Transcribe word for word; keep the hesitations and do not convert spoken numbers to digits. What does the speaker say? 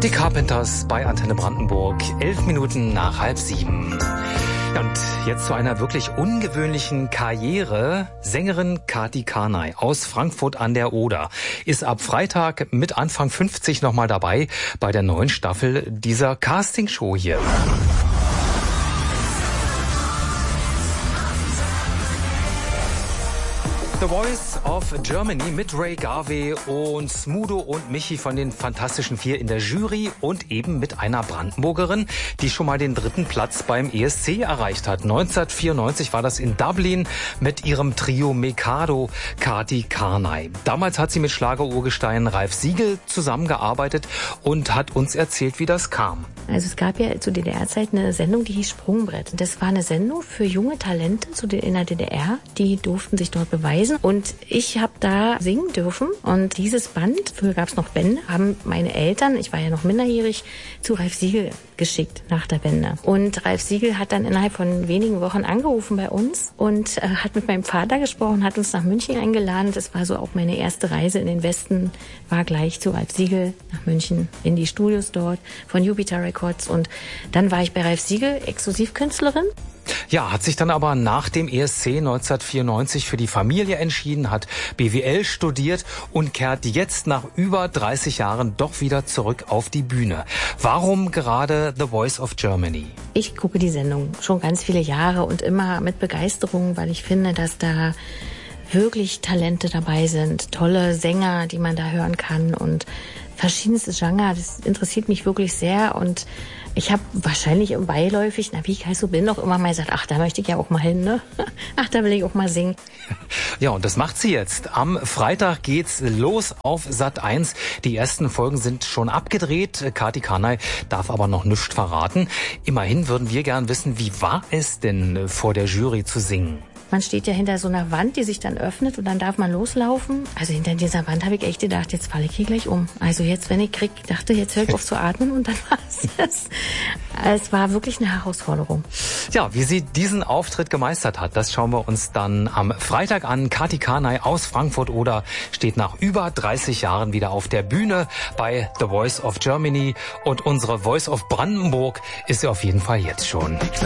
Die Carpenters bei Antenne Brandenburg, elf Minuten nach halb sieben. Ja, und jetzt zu einer wirklich ungewöhnlichen Karriere. Sängerin Kati Karnay aus Frankfurt an der Oder ist ab Freitag mit Anfang fünfzig nochmal dabei bei der neuen Staffel dieser Castingshow hier. The Voice of Germany mit Ray Garvey und Smudo und Michi von den Fantastischen Vier in der Jury und eben mit einer Brandenburgerin, die schon mal den dritten Platz beim E S C erreicht hat. neunzehnhundertvierundneunzig war das in Dublin mit ihrem Trio Mikado, Kati Karnay. Damals hat sie mit Schlagerurgestein Ralf Siegel zusammengearbeitet und hat uns erzählt, wie das kam. Also es gab ja zu D D R-Zeit eine Sendung, die hieß Sprungbrett. Das war eine Sendung für junge Talente in der D D R. Die durften sich dort beweisen. Und ich habe da singen dürfen. Und dieses Band, früher gab es noch Bände, haben meine Eltern, ich war ja noch minderjährig, zu Ralf Siegel geschickt nach der Wende. Und Ralf Siegel hat dann innerhalb von wenigen Wochen angerufen bei uns und äh, hat mit meinem Vater gesprochen, hat uns nach München eingeladen. Das war so auch meine erste Reise in den Westen, war gleich zu Ralf Siegel nach München in die Studios dort von Jupiter Records. Und dann war ich bei Ralf Siegel, Exklusivkünstlerin. Ja, hat sich dann aber nach dem E S C neunzehnhundertvierundneunzig für die Familie entschieden, hat B W L studiert und kehrt jetzt nach über dreißig Jahren doch wieder zurück auf die Bühne. Warum gerade The Voice of Germany? Ich gucke die Sendung schon ganz viele Jahre und immer mit Begeisterung, weil ich finde, dass da wirklich Talente dabei sind, tolle Sänger, die man da hören kann und verschiedenste Genre. Das interessiert mich wirklich sehr und ich habe wahrscheinlich beiläufig, na wie ich halt so bin, auch immer mal gesagt, ach, da möchte ich ja auch mal hin, ne? Ach, da will ich auch mal singen. Ja, und das macht sie jetzt. Am Freitag geht's los auf Sat eins. Die ersten Folgen sind schon abgedreht. Kati Karnay darf aber noch nichts verraten. Immerhin würden wir gern wissen, wie war es denn vor der Jury zu singen? Man steht ja hinter so einer Wand, die sich dann öffnet und dann darf man loslaufen. Also hinter dieser Wand habe ich echt gedacht, jetzt falle ich hier gleich um. Also jetzt, wenn ich krieg, dachte, jetzt höre ich auf zu atmen und dann war es das. Es war wirklich eine Herausforderung. Ja, wie sie diesen Auftritt gemeistert hat, das schauen wir uns dann am Freitag an. Kati Karnay aus Frankfurt Oder steht nach über dreißig Jahren wieder auf der Bühne bei The Voice of Germany und unsere Voice of Brandenburg ist sie auf jeden Fall jetzt schon.